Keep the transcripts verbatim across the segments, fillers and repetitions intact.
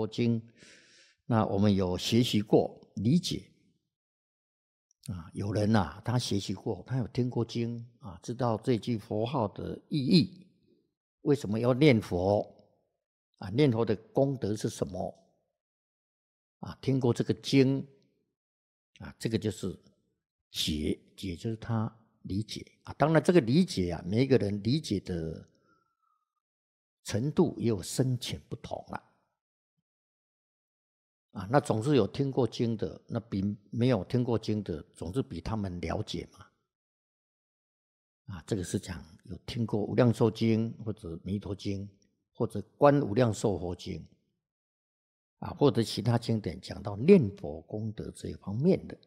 陀经》，那我们有学习过、理解啊。有人啊，他学习过，他有听过经啊，知道这句佛号的意义，为什么要念佛啊？念佛的功德是什么啊？听过这个经啊，这个就是解，解就是他理解啊。当然，这个理解啊，每一个人理解的程度也有深浅不同了啊。那总是有听过经的，那比没有听过经的，总是比他们了解嘛。啊，这个是讲有听过《无量寿经》或者《弥陀经》或者《观无量寿佛经》啊，或者其他经典讲到念佛功德这一方面的，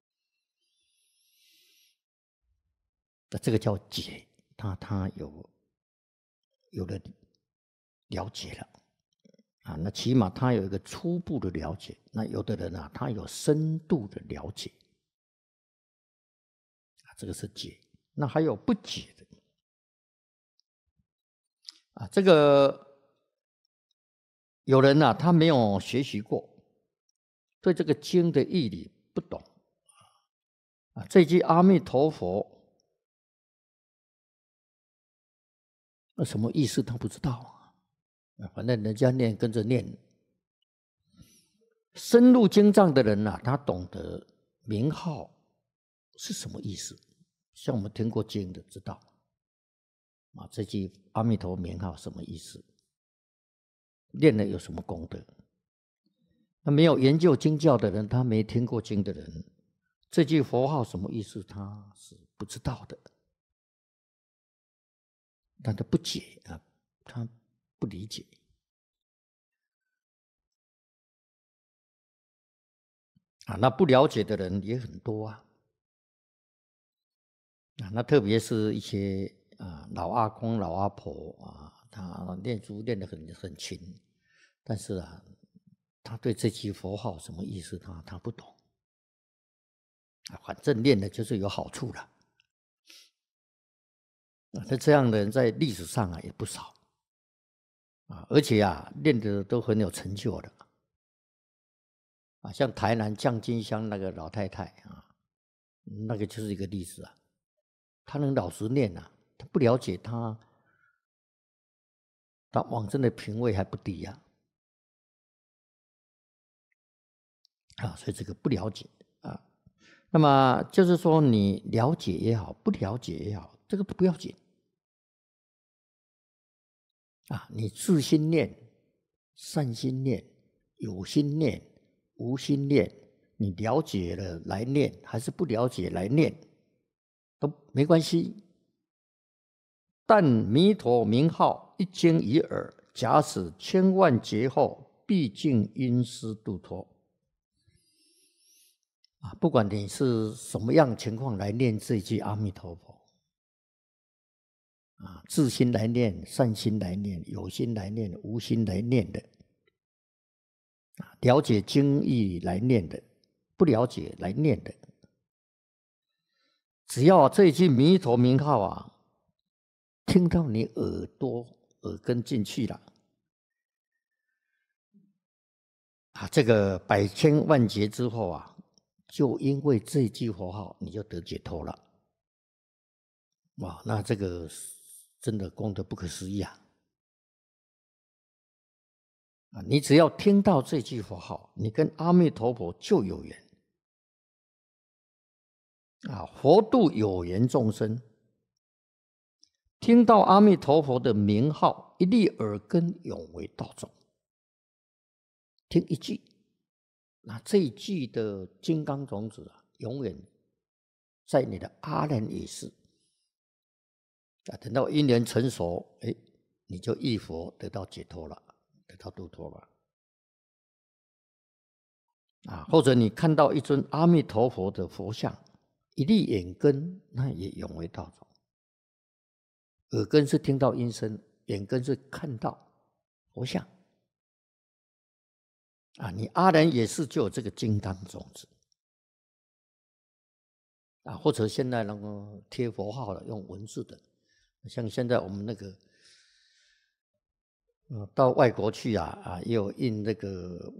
那这个叫解，他他有有了了解了啊，那起码他有一个初步的了解。那有的人啊，他有深度的了解啊，这个是解。那还有不解的啊，这个有人啊，他没有学习过，对这个经的义理不懂啊，这句阿弥陀佛那什么意思他不知道啊，反正人家念跟着念。深入经藏的人啊，他懂得名号是什么意思，像我们听过经的知道啊，这句阿弥陀名号什么意思，念了有什么功德。那没有研究经教的人，他没听过经的人，这句佛号什么意思他是不知道的，但他不解啊，他不理解啊。那不了解的人也很多啊，啊那特别是一些啊老阿公老阿婆啊，他念书念得很很勤，但是啊他对这句佛号什么意思他他不懂啊，反正念的就是有好处了啊。那这样的人在历史上啊也不少啊，而且啊念的都很有成就的啊，像台南降金乡那个老太太啊，那个就是一个例子啊。她能老实念啊，她不了解她，她往生的品位还不低呀啊，啊，所以这个不了解啊。那么就是说，你了解也好，不了解也好，这个都不要紧啊。你自心念、善心念、有心念、无心念，你了解了来念，还是不了解来念，都没关系。但弥陀名号一经于耳，假使千万劫后，毕竟因师度脱。啊，不管你是什么样情况来念这句阿弥陀佛，啊，自心来念、善心来念、有心来念、无心来念的，啊，了解经义来念的，不了解来念的，只要这句弥陀名号啊，听到你耳朵耳根进去了，啊，这个百千万劫之后啊，就因为这句佛号，你就得解脱了。哇，那这个真的功德不可思议啊！啊，你只要听到这句佛号，你跟阿弥陀佛就有缘啊！佛度有缘众生，听到阿弥陀佛的名号，一粒耳根永为道种。听一句，那这一句的金刚种子啊，永远在你的阿难也是啊。等到因缘成熟，哎，你就忆佛得到解脱了，得到度脱了。啊，或者你看到一尊阿弥陀佛的佛像，一粒眼根，那也永为道种。耳根是听到音声，眼根是看到佛像。啊，你阿难也是就有这个金刚种子。啊，或者现在那个贴佛号了，用文字的，像现在我们那个啊，到外国去啊啊，也有印那个